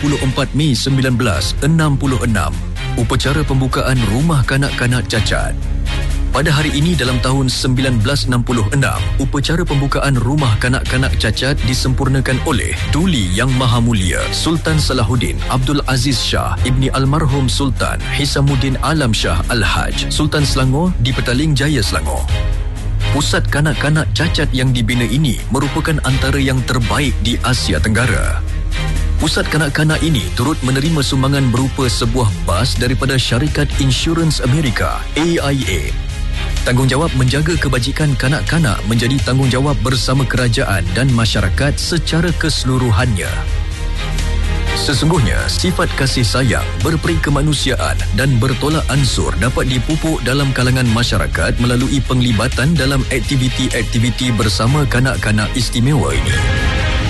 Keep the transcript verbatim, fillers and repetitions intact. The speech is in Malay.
puluh empat Mei seribu sembilan ratus enam puluh enam, upacara pembukaan Rumah Kanak-Kanak Cacat. Pada hari ini dalam tahun seribu sembilan ratus enam puluh enam, upacara pembukaan Rumah Kanak-Kanak Cacat disempurnakan oleh Tuli Yang Maha Mulia Sultan Salahuddin Abdul Aziz Shah Ibni Almarhum Sultan Hisamuddin Alam Shah Al-Haj Sultan Selangor di Petaling Jaya, Selangor. Pusat kanak-kanak cacat yang dibina ini merupakan antara yang terbaik di Asia Tenggara. Pusat kanak-kanak ini turut menerima sumbangan berupa sebuah bas daripada syarikat insurans Amerika, A I A. Tanggungjawab menjaga kebajikan kanak-kanak menjadi tanggungjawab bersama kerajaan dan masyarakat secara keseluruhannya. Sesungguhnya, sifat kasih sayang, berperi kemanusiaan dan bertolak ansur dapat dipupuk dalam kalangan masyarakat melalui penglibatan dalam aktiviti-aktiviti bersama kanak-kanak istimewa ini.